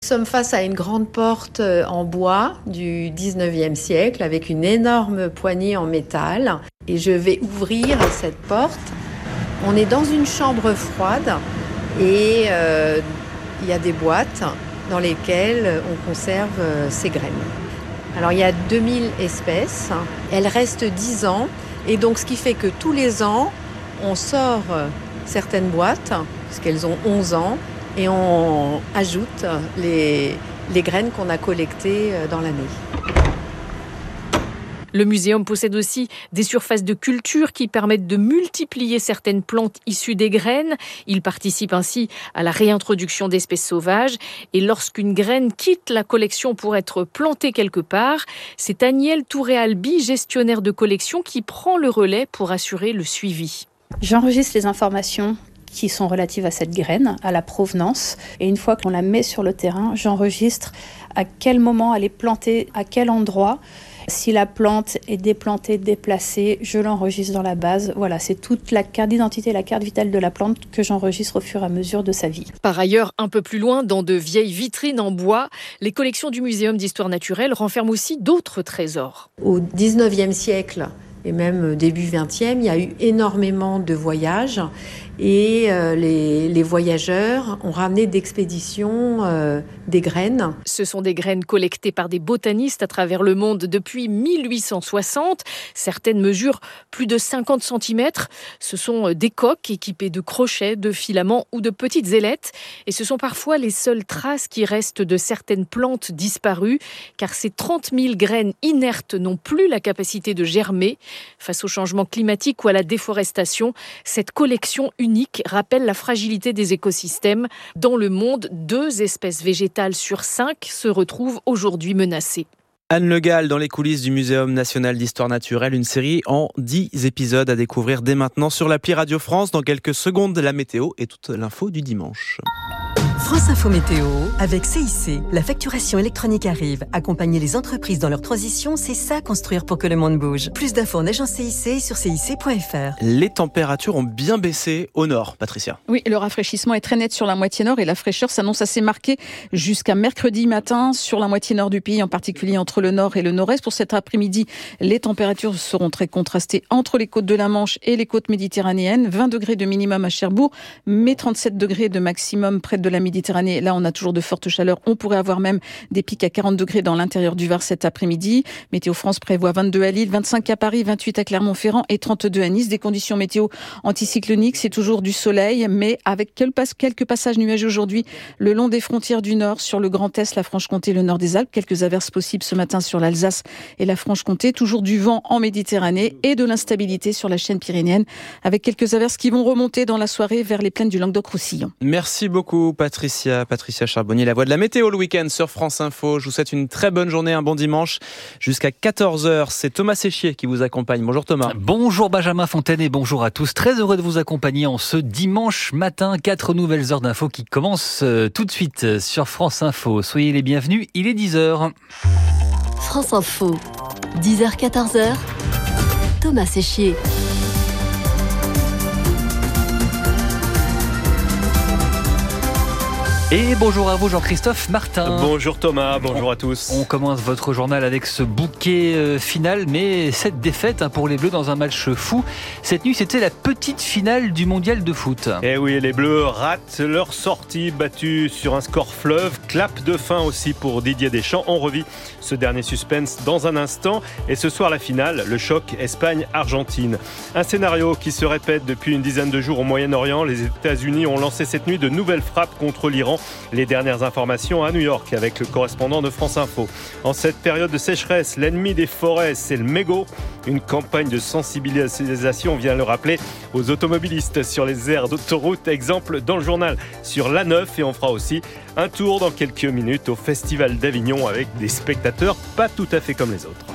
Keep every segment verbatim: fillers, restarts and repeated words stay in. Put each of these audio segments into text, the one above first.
sommes face à une grande porte en bois du dix-neuvième siècle avec une énorme poignée en métal. Et je vais ouvrir cette porte. On est dans une chambre froide et euh, il y a des boîtes dans lesquelles on conserve euh, ces graines. Alors il y a deux mille espèces, elles restent dix ans et donc ce qui fait que tous les ans on sort certaines boîtes, puisqu'elles ont onze ans, et on ajoute les, les graines qu'on a collectées dans l'année. Le muséum possède aussi des surfaces de culture qui permettent de multiplier certaines plantes issues des graines. Il participe ainsi à la réintroduction d'espèces sauvages. Et lorsqu'une graine quitte la collection pour être plantée quelque part, c'est Agnelle Touré-Albi, gestionnaire de collection, qui prend le relais pour assurer le suivi. J'enregistre les informations qui sont relatives à cette graine, à la provenance. Et une fois qu'on la met sur le terrain, j'enregistre à quel moment elle est plantée, à quel endroit. Si la plante est déplantée, déplacée, je l'enregistre dans la base. Voilà, c'est toute la carte d'identité, la carte vitale de la plante que j'enregistre au fur et à mesure de sa vie. Par ailleurs, un peu plus loin, dans de vieilles vitrines en bois, les collections du Muséum d'histoire naturelle renferment aussi d'autres trésors. Au dix-neuvième siècle, et même début vingtième, il y a eu énormément de voyages et euh, les, les voyageurs ont ramené d'expéditions euh, des graines. Ce sont des graines collectées par des botanistes à travers le monde depuis mille huit cent soixante. Certaines mesurent plus de cinquante centimètres. Ce sont des coques équipées de crochets, de filaments ou de petites ailettes. Et ce sont parfois les seules traces qui restent de certaines plantes disparues, car ces trente mille graines inertes n'ont plus la capacité de germer. Face au changement climatique ou à la déforestation, cette collection unique rappelle la fragilité des écosystèmes. Dans le monde, deux espèces végétales sur cinq se retrouvent aujourd'hui menacées. Anne Le Gall dans les coulisses du Muséum national d'histoire naturelle, une série en dix épisodes à découvrir dès maintenant sur l'appli Radio France. Dans quelques secondes, la météo et toute l'info du dimanche. France Info Météo avec C I C. La facturation électronique arrive. Accompagner les entreprises dans leur transition, c'est ça construire pour que le monde bouge. Plus d'infos en agence C I C et sur C I C point F R. Les températures ont bien baissé au nord, Patricia. Oui, le rafraîchissement est très net sur la moitié nord et la fraîcheur s'annonce assez marquée jusqu'à mercredi matin sur la moitié nord du pays, en particulier entre le nord et le nord-est. Pour cet après-midi, les températures seront très contrastées entre les côtes de la Manche et les côtes méditerranéennes. vingt degrés de minimum à Cherbourg, mais trente-sept degrés de maximum près de la Méditerranée. Là, on a toujours de fortes chaleurs. On pourrait avoir même des pics à quarante degrés dans l'intérieur du Var cet après-midi. Météo France prévoit vingt-deux à Lille, vingt-cinq à Paris, vingt-huit à Clermont-Ferrand et trente-deux à Nice. Des conditions météo anticycloniques, c'est toujours du soleil, mais avec quelques passages nuageux aujourd'hui le long des frontières du Nord, sur le Grand Est, la Franche-Comté, le Nord des Alpes. Quelques averses possibles ce matin sur l'Alsace et la Franche-Comté. Toujours du vent en Méditerranée et de l'instabilité sur la chaîne pyrénéenne, avec quelques averses qui vont remonter dans la soirée vers les plaines du Languedoc-Roussillon. Merci beaucoup, Patricia. Patricia Charbonnier, la voix de la météo le week-end sur France Info. Je vous souhaite une très bonne journée, un bon dimanche. Jusqu'à quatorze heures, c'est Thomas Séchier qui vous accompagne. Bonjour Thomas. Bonjour Benjamin Fontaine et bonjour à tous. Très heureux de vous accompagner en ce dimanche matin. Quatre nouvelles heures d'infos qui commencent tout de suite sur France Info. Soyez les bienvenus, il est dix heures. France Info, dix heures quatorze heures, Thomas Séchier. Et bonjour à vous Jean-Christophe Martin. Bonjour Thomas, bonjour à tous. On commence votre journal avec ce bouquet euh, final, mais cette défaite hein, pour les Bleus dans un match fou. Cette nuit, c'était la petite finale du mondial de foot. Et oui, les Bleus ratent leur sortie, battue sur un score fleuve. Clap de fin aussi pour Didier Deschamps. On revit ce dernier suspense dans un instant. Et ce soir, la finale, le choc Espagne-Argentine. Un scénario qui se répète depuis une dizaine de jours au Moyen-Orient. Les États-Unis ont lancé cette nuit de nouvelles frappes contre l'Iran. Les dernières informations à New York avec le correspondant de France Info. En cette période de sécheresse, l'ennemi des forêts, c'est le mégot. Une campagne de sensibilisation vient le rappeler aux automobilistes sur les aires d'autoroute. Exemple dans le journal sur l'A neuf. Et on fera aussi un tour dans quelques minutes au Festival d'Avignon avec des spectateurs pas tout à fait comme les autres.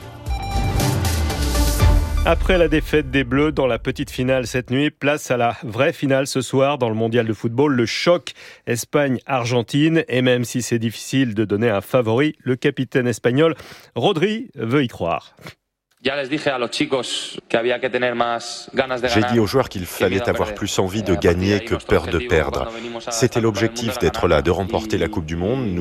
Après la défaite des Bleus dans la petite finale cette nuit, place à la vraie finale ce soir dans le mondial de football, le choc Espagne-Argentine. Et même si c'est difficile de donner un favori, le capitaine espagnol Rodri veut y croire. J'ai dit aux joueurs qu'il fallait avoir plus envie de gagner que peur de perdre. C'était l'objectif d'être là, de remporter la Coupe du Monde.